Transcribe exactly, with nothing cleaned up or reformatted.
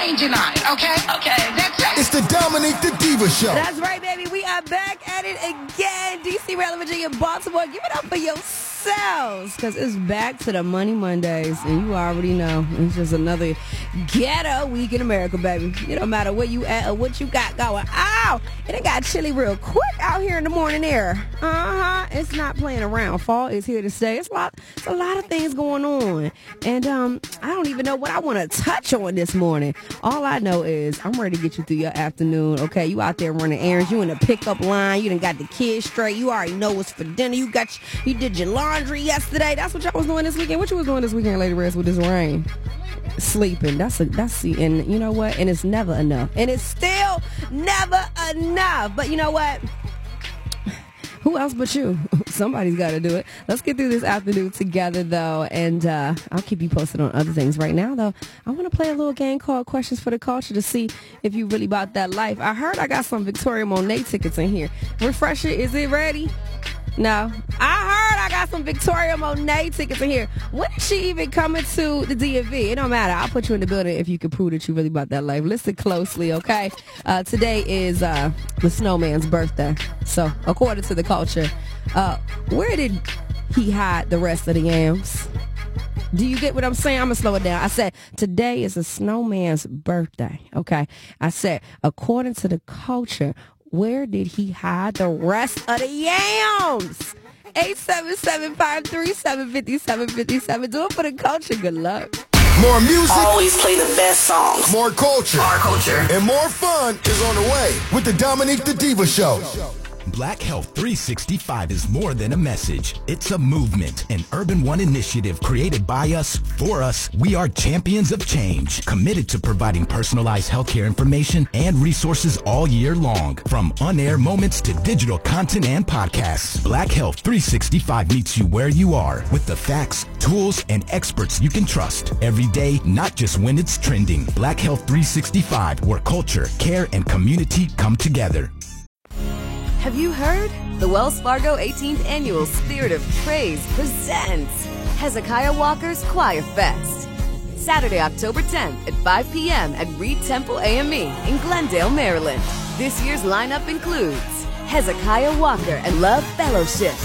change your mind, okay? Okay, that's it. It's the Dominique the Diva Show. That's right, baby. We are back at it again. D C, Maryland, Virginia, Baltimore. Give it up for yourselves, because it's back to the Money Mondays, and you already know it's just another ghetto week in America, baby. It don't matter where you at or what you got going. Ow! It done got chilly real quick out here in the morning air. Uh-huh. It's not playing around. Fall is here to stay. It's a lot, it's a lot of things going on, and um, I don't even know what I want to touch on this morning. All I know is I'm ready to get you through your afternoon. Okay, you out there running errands. You in the pickup line. You done got the kids straight. You already know what's for dinner. You got you did your laundry yesterday. That's what y'all was doing this weekend. What you was doing this weekend, Lady Rest, with this rain? Sleeping. That's a that's the and you know what? And it's never enough. And it's still never enough. But you know what? Who else but you? Somebody's got to do it. Let's get through this afternoon together, though, and uh, I'll keep you posted on other things. Right now, though, I want to play a little game called Questions for the Culture to see if you really about that life. I heard I got some Victoria Monet tickets in here. Refresher, is it ready? No. I heard I got some Victoria Monet tickets in here. When is she even coming to the D M V? It don't matter. I'll put you in the building if you can prove that you really about that life. Listen closely, okay? Uh, today is uh, the snowman's birthday. So, according to the culture, uh, where did he hide the rest of the yams? Do you get what I'm saying? I'm going to slow it down. I said, today is a snowman's birthday, okay? I said, according to the culture, where did he hide the rest of the yams? eight seven seven, five three seven, five seven five seven. Do it for the culture. Good luck. More music. Always play the best songs. More culture. Our culture. And more fun is on the way with the Dominique the Diva Show. Black Health three sixty-five is more than a message. It's a movement, an Urban One initiative created by us, for us. We are champions of change, committed to providing personalized healthcare information and resources all year long. From on-air moments to digital content and podcasts, Black Health three sixty-five meets you where you are with the facts, tools, and experts you can trust every day, not just when it's trending. Black Health three sixty-five, where culture, care, and community come together. Have you heard? The Wells Fargo eighteenth Annual Spirit of Praise presents Hezekiah Walker's Choir Fest. Saturday, October tenth at five p.m. at Reed Temple A M E in Glendale, Maryland. This year's lineup includes Hezekiah Walker and Love Fellowship,